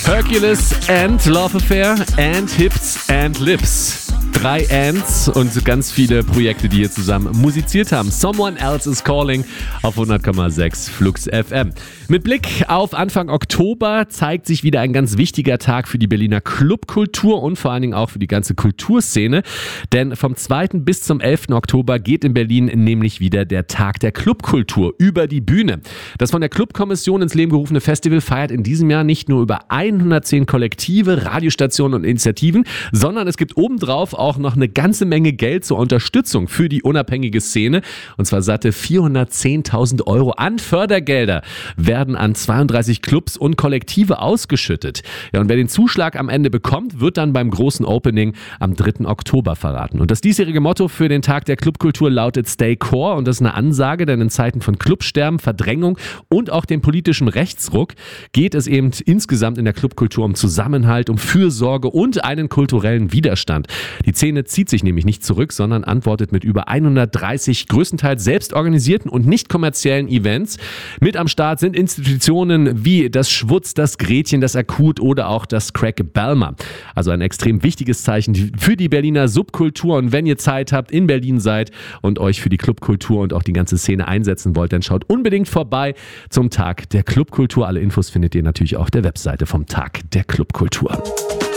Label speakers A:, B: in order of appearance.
A: Hercules and Love Affair and Hips and Lips. 3 Ands und ganz viele Projekte, die hier zusammen musiziert haben. Someone Else is Calling auf 100,6 Flux FM. Mit Blick auf Anfang Oktober zeigt sich wieder ein ganz wichtiger Tag für die Berliner Clubkultur und vor allen Dingen auch für die ganze Kulturszene. Denn vom 2. bis zum 11. Oktober geht in Berlin nämlich wieder der Tag der Clubkultur über die Bühne. Das von der Clubkommission ins Leben gerufene Festival feiert in diesem Jahr nicht nur über 110 Kollektive, Radiostationen und Initiativen, sondern es gibt obendrauf auch noch eine ganze Menge Geld zur Unterstützung für die unabhängige Szene. Und zwar satte 410.000 € an Fördergelder werden an 32 Clubs und Kollektive ausgeschüttet. Ja, und wer den Zuschlag am Ende bekommt, wird dann beim großen Opening am 3. Oktober verraten. Und das diesjährige Motto für den Tag der Clubkultur lautet Stay Core. Und das ist eine Ansage, denn in Zeiten von Clubsterben, Verdrängung und auch dem politischen Rechtsruck geht es eben insgesamt in der Clubkultur um Zusammenhalt, um Fürsorge und einen kulturellen Widerstand. Die Szene zieht sich nämlich nicht zurück, sondern antwortet mit über 130 größtenteils selbst organisierten und nicht kommerziellen Events. Mit am Start sind Institutionen wie das Schwutz, das Gretchen, das Akut oder auch das Crack Balmer. Also ein extrem wichtiges Zeichen für die Berliner Subkultur. Und wenn ihr Zeit habt, in Berlin seid und euch für die Clubkultur und auch die ganze Szene einsetzen wollt, dann schaut unbedingt vorbei zum Tag der Clubkultur. Alle Infos findet ihr natürlich auf der Webseite vom Tag der Clubkultur.